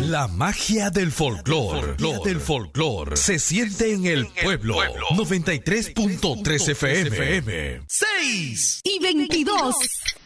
La magia del folclore. Se siente en el pueblo. 93.3 FM. 6:22.